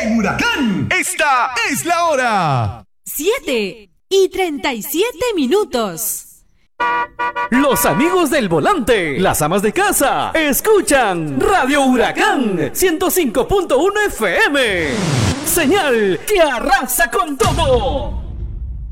En Huracán, esta es la hora. 7:37. Los amigos del volante, las amas de casa, escuchan Radio Huracán 105.1 FM. Señal que arrasa con todo.